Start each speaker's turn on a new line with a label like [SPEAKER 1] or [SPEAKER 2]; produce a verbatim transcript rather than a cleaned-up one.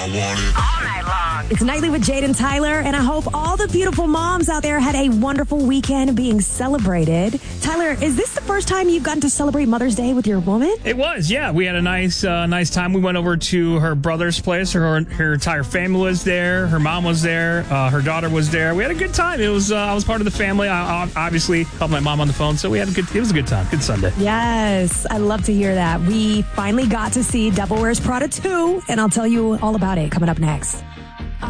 [SPEAKER 1] want it all night long.
[SPEAKER 2] It's Nightly with Jade and Tyler, and I hope all the beautiful moms out there had a wonderful weekend being celebrated. Tyler, is this the first time you've gotten to celebrate Mother's Day with your woman?
[SPEAKER 3] It was, yeah. We had a nice uh, nice time. We went over to her brother's place. Her her entire family was there. Her mom was there. Uh, her daughter was there. We had a good time. It was uh, I was part of the family. I, I obviously helped my mom on the phone, so we had a good. It was a good time. Good Sunday.
[SPEAKER 2] Yes, I love to hear that. We finally got to see Devil Wears Prada two, and I'll tell you all about it coming up next.